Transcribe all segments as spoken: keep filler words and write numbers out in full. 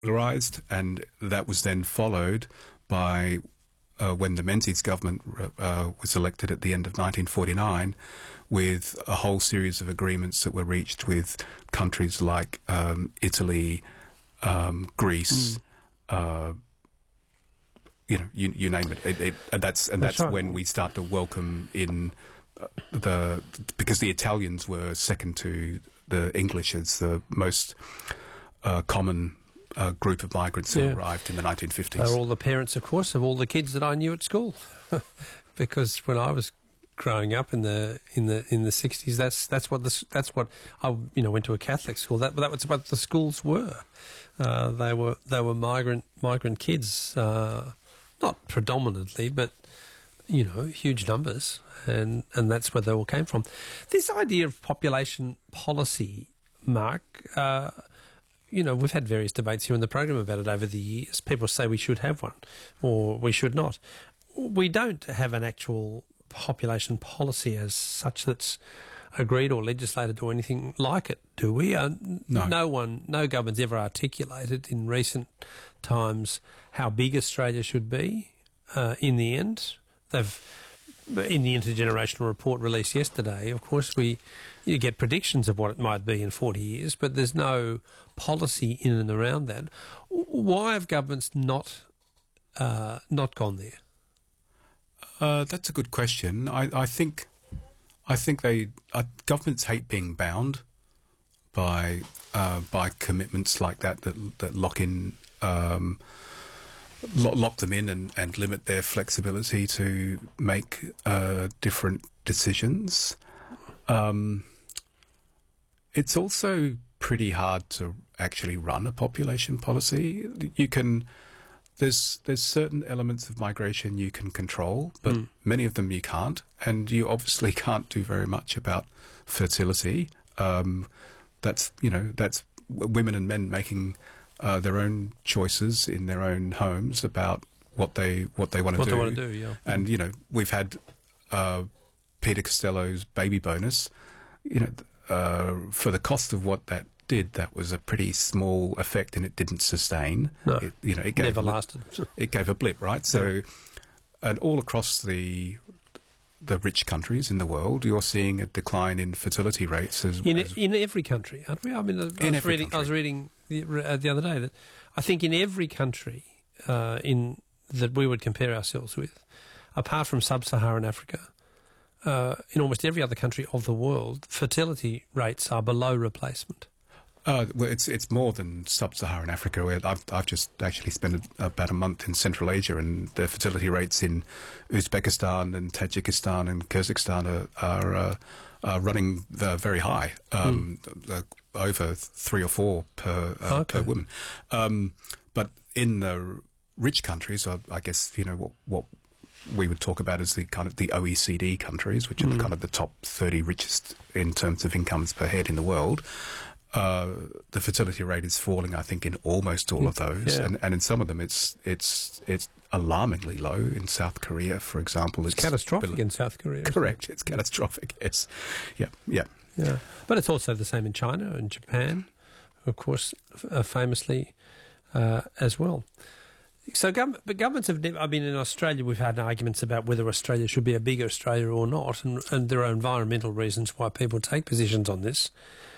regularised, and that was then followed by uh, when the Menzies government uh, was elected at the end of nineteen forty-nine, with a whole series of agreements that were reached with countries like um, Italy, um, Greece, mm. uh, you know, you, you name it. it, it and that's and that's, that's right. when we start to welcome in uh, the because the Italians were second to the English as the most uh, common uh, group of migrants who yeah. arrived in the nineteen fifties. They're all the parents, of course, of all the kids that I knew at school, because when I was growing up in the in the in the sixties, that's that's what the that's what I you know went to a Catholic school. That that was what the schools were. Uh, they were they were migrant migrant kids, uh, not predominantly, but you know, huge numbers, and and that's where they all came from. This idea of population policy, Mark, uh, you know, we've had various debates here in the program about it over the years. People say we should have one, or we should not. We don't have an actual population policy as such that's agreed or legislated or anything like it, do we? Uh, no. no one, no government's ever articulated in recent times how big Australia should be uh, in the end. They've, in the intergenerational report released yesterday, of course, we you get predictions of what it might be in forty years, but there's no policy in and around that. Why have governments not uh, not gone there? Uh, that's a good question. I, I think, I think they uh, governments hate being bound by uh, by commitments like that that that lock in. Um, lock them in and, and limit their flexibility to make uh, different decisions. Um, it's also pretty hard to actually run a population policy. You can, there's there's certain elements of migration you can control, but mm. many of them you can't, and you obviously can't do very much about fertility. Um, that's you know that's women and men making Uh, their own choices in their own homes about what they what they want to what do. What they want to do, yeah. And you know, we've had uh, Peter Costello's baby bonus. You know, uh, for the cost of what that did, that was a pretty small effect, and it didn't sustain. No, it, you know, it gave never a, lasted. It gave a blip, right? So, yeah. And all across the the rich countries in the world, you're seeing a decline in fertility rates as in as, in every country, aren't we? I mean, I in was reading. Country. I was reading the, uh, the other day that I think in every country uh, in that we would compare ourselves with, apart from sub-Saharan Africa, uh, in almost every other country of the world, fertility rates are below replacement. Uh, well, it's it's more than sub-Saharan Africa. Where I've I've just actually spent a, about a month in Central Asia, and the fertility rates in Uzbekistan and Tajikistan and Kazakhstan are are, uh, are running uh, very high, um, mm. uh, over three or four per uh, okay. per woman. Um, but in the rich countries, I, I guess you know what what we would talk about as the kind of the O E C D countries, which are mm. the kind of the top thirty richest in terms of incomes per head in the world. Uh, the fertility rate is falling, I think, in almost all of those, yeah. and, and in some of them, it's it's it's alarmingly low. In South Korea, for example, it's, it's catastrophic below. In South Korea. Correct, it? It's catastrophic. Yes, yeah, yeah, yeah. But it's also the same in China and Japan, of course, uh, famously uh, as well. So, gov- but governments have never. I mean, in Australia, we've had arguments about whether Australia should be a bigger Australia or not, and, and there are environmental reasons why people take positions on this.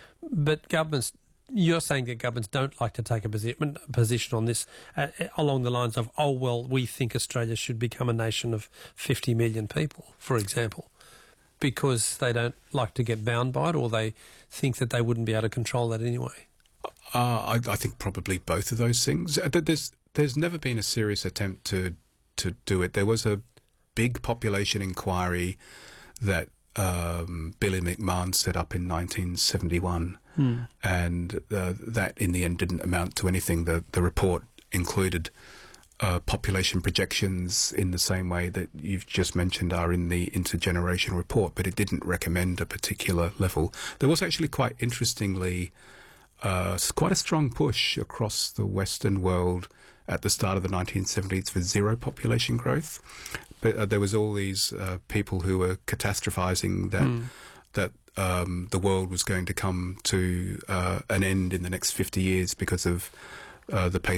But governments, you're saying that governments don't like to take a position, position on this uh, along the lines of, oh, well, we think Australia should become a nation of fifty million people, for example, because they don't like to get bound by it, or they think that they wouldn't be able to control that anyway. Uh, I, I think probably both of those things. There's there's never been a serious attempt to to do it. There was a big population inquiry that Um, Billy McMahon set up in nineteen seventy-one, hmm. and uh, that in the end didn't amount to anything. The the report included uh, population projections in the same way that you've just mentioned are in the intergeneration report, but it didn't recommend a particular level. There was actually quite interestingly uh, quite a strong push across the Western world at the start of the nineteen seventies for zero population growth. But uh, there was all these uh, people who were catastrophizing that mm. that um, the world was going to come to uh, an end in the next fifty years because of uh, the pace